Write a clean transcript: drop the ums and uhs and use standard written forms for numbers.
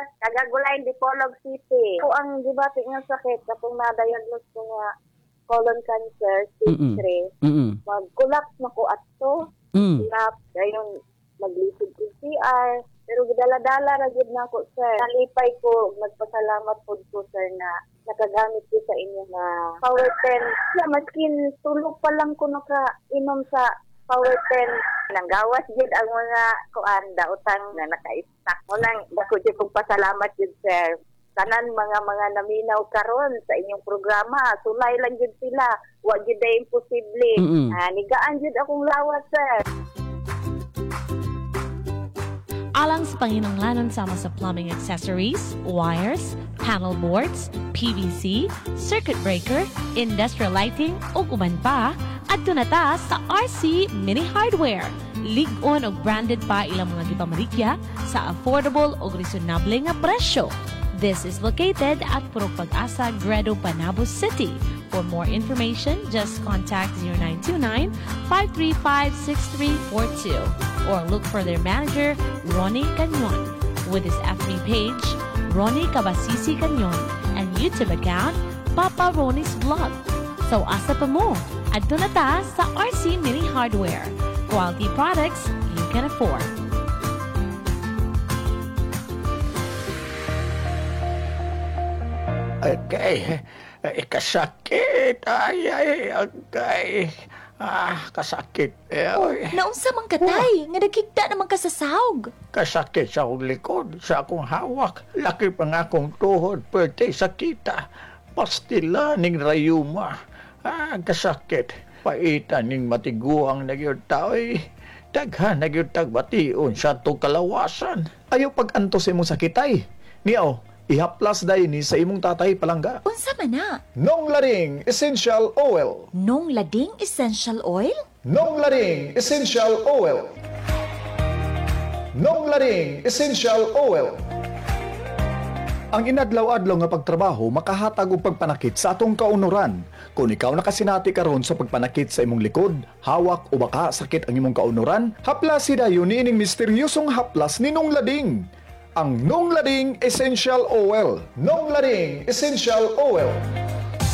Cagaguulain, Dipolog City. Ako ang dibati nga sakit kapag na-diagnose ko nga colon cancer, stage 3. Mag-collapse na ko ato. Collapse. Gayon, maglisod ko CR. Pero gidala-dala ra gid na ko, sir. Nalipay ko, magpasalamat po ko, sir, na nakagamit ko sa inyo na Power 10. Yeah, maskin tulog pa lang ko nakainom sa Power 10. Nanggawas gid ang mga kuanda utang na naka-stack. Unang dako jud kong pasalamat jud, sir. Tanan mga naminaw karon sa inyong programa, sulay lang jud sila. Wa jud ay imposible. Nigaan jud akong lawat, sir. Alang sa panginahanglanon sama sa plumbing accessories, wires, panel boards, PVC, circuit breaker, industrial lighting, ug uban pa, adto na ta sa RC Mini Hardware. Lig-on og branded pa ilang mga gipamalikya sa affordable ug reasonable nga presyo. This is located at Purok Pag-asa, Gredo, Panabo City. For more information, just contact 0929-535-6342 or look for their manager, Ronnie Canyon, with his FB page, Ronnie Kabasisi Canyon, and YouTube account, Papa Ronnie's Vlog. So asa pa mo, adto na ta sa RC Mini Hardware. Quality products you can afford. Okay. Kasakit. Ay, kasakit. Naunsa man katay, nga nagkigda naman ka sa sahog. Kasakit sa akong likod, sa akong hawak. Laki pa nga akong tuhod, pwede sakita. Pastila ning rayuma. Kasakit. Paitan ning matiguang nagyod tao'y. Daghan nagyod tagbation sa itong kalawasan. Ayaw pag-antos imong sakitay. Niyaw, ihaplas dayon ni sa imong tatay palangga. Unsa man na? Nong Laring Essential Oil. Nong Lading Essential Oil? Nong Laring Essential Oil. Nong Laring Essential Oil. Ang inadlaw-adlaw nga pagtrabaho makahatag og pagpanakit sa atong kaunuran. Kung ikaw nakasinati karon sa pagpanakit sa imong likod, hawak o baka sakit ang imong kaunuran, haplas dayon niining misteryosong haplas ni Nong Lading. Ang Nong Lading Essential Oil. Nong Lading Essential Oil.